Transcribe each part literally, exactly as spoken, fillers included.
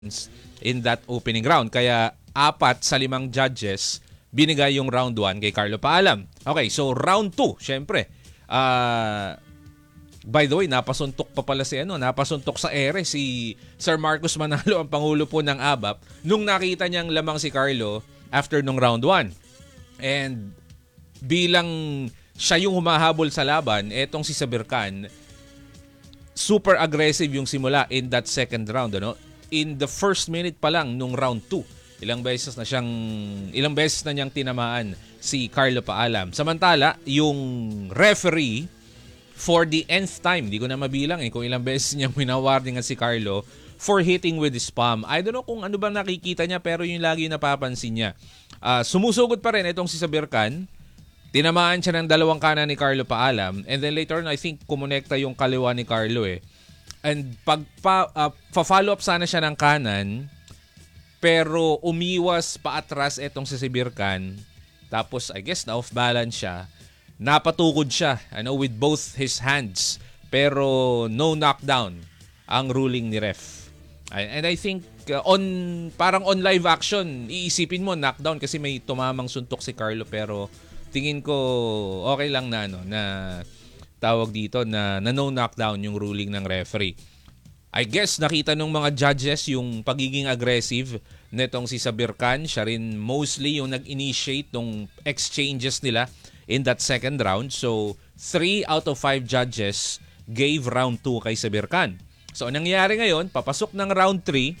in that opening round. Kaya apat sa limang judges binigay yung round one kay Carlo Paalam. Okay, so round two, syempre. Uh, by the way, napasuntok pa pala si ano, napasuntok sa ere si Sir Marcos Manalo, ang pangulo po ng A B A P, nung nakita niyang lamang si Carlo after nung round one. And bilang siya yung humahabol sa laban, etong si Sabir Khan, super aggressive yung simula in that second round, ano? In the first minute pa lang nung round two, ilang beses na siyang ilang beses na niyang tinamaan si Carlo Paalam. Samantala, yung referee for the nth time, di ko na mabilang eh kung ilang beses niyang winawarningan si Carlo for hitting with his palm. I don't know kung ano ba nakikita niya, pero yung lagi yung napapansin niya. Uh, sumusugod pa rin itong si Sabir Khan. Tinamaan siya ng dalawang kanan ni Carlo Paalam, and then later on, I think kumonekta yung kaliwa ni Carlo eh. And pag pa, uh, pa-follow up sana siya ng kanan, pero umiwas paatras etong si Sabir Khan. Tapos I guess na off balance siya. Napatukod siya, ano, with both his hands, pero no knockdown ang ruling ni ref. And I think uh, on parang on live action, iisipin mo knockdown kasi may tumamang suntok si Carlo, pero tingin ko okay lang na ano na tawag dito na, na no knockdown yung ruling ng referee. I guess nakita nung mga judges yung pagiging aggressive netong si Sabir Khan. Siya rin mostly yung nag-initiate ng exchanges nila in that second round. So, three out of five judges gave round two kay Sabir Khan. So, anong nangyari ngayon, papasok ng round three,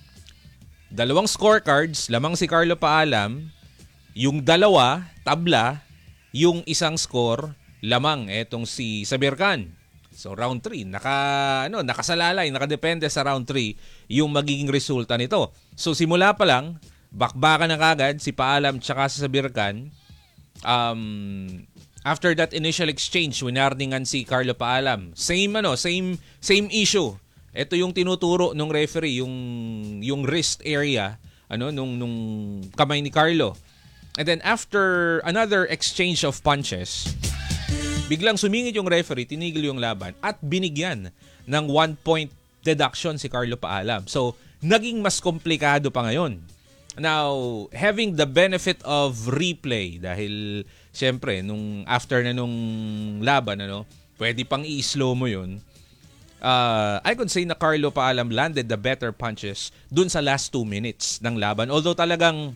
dalawang scorecards, lamang si Carlo Paalam, yung dalawa, tabla, yung isang score, lamang etong si Sabir Khan. So round three, naka, ano, nakasalalay, nakadepende sa round three yung magiging resulta nito. So simula pa lang, bakbakan na kagad si Paalam tsaka si Sabir Khan. Um, after that initial exchange, winarningan si Carlo Paalam. Same, ano, same, same issue. Ito yung tinuturo ng referee, yung, yung wrist area, ano, nung, nung kamay ni Carlo. And then after another exchange of punches, biglang sumingit yung referee, tinigil yung laban at binigyan ng one-point deduction si Carlo Paalam. So, naging mas komplikado pa ngayon. Now, having the benefit of replay, dahil syempre, nung after na nung laban, ano, pwede pang i-slow mo yun. Uh, I could say na Carlo Paalam landed the better punches dun sa last two minutes ng laban. Although talagang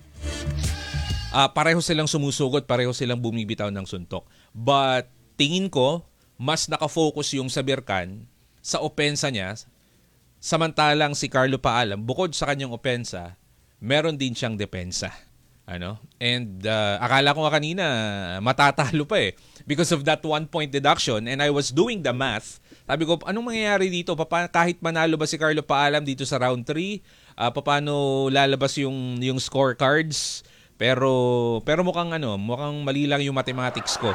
uh, pareho silang sumusugod, pareho silang bumibitaw ng suntok. But tingin ko, mas nakafocus yung Sabir Khan sa opensa niya, samantalang si Carlo Paalam, bukod sa kanyang opensa, meron din siyang depensa. Ano? And uh, akala ko nga kanina, matatalo pa eh. Because of that one-point deduction, and I was doing the math, sabi ko, anong mangyayari dito? Papa, kahit manalo ba si Carlo Paalam dito sa round three, uh, paano lalabas yung, yung scorecards? Pero, pero mukhang, ano, mukhang mali lang yung mathematics ko.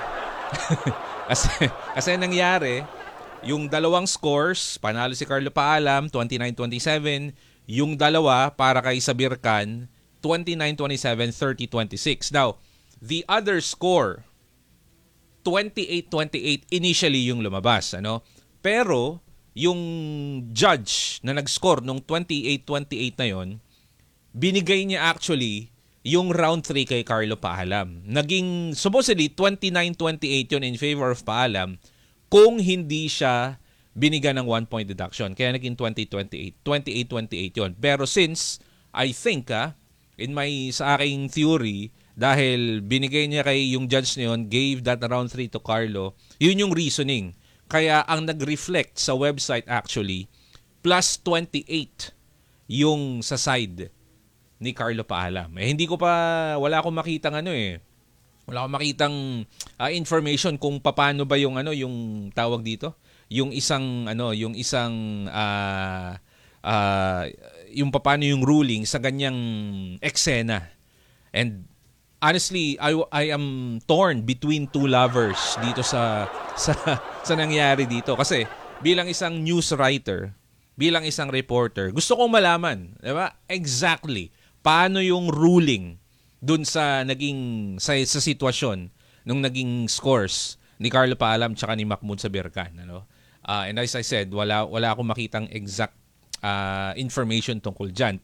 Kasi, kasi nangyari, yung dalawang scores, panalo si Carlo Paalam, twenty-nine twenty-seven. Yung dalawa, para kay Sabir Khan, twenty-nine twenty-seven, thirty twenty-six. Now, the other score, twenty-eight twenty-eight, initially yung lumabas. Ano? Pero, yung judge na nag-score nung twenty-eight twenty-eight na yon, binigay niya actually yung round three kay Carlo Paalam. Naging supposedly twenty-nine twenty-eight yun in favor of Paalam kung hindi siya binigyan ng one-point deduction. Kaya naging twenty twenty-eight. twenty-eight twenty-eight yun. Pero since, I think, ah, in my, sa aking theory, dahil binigay niya kay yung judge na yun, gave that round three to Carlo, yun yung reasoning. Kaya ang nag-reflect sa website actually, plus twenty-eight yung sa side ni Carlo Paalam. Eh, hindi ko pa, wala akong makitang ano eh. Wala akong makitang uh, information kung paano ba yung ano, yung tawag dito, yung isang ano, yung isang uh, uh, yung paano yung ruling sa ganyang eksena. And honestly, I I am torn between two lovers dito sa sa sa nangyari dito kasi bilang isang news writer, bilang isang reporter, gusto kong malaman, 'di ba? Exactly paano yung ruling dun sa naging sa, sa sitwasyon nung naging scores ni Carlo Paalam tsaka ni Mahmoud Sabir Khan, ano? Uh, and as I said, wala wala akong makitang exact ah, information tungkol dyan.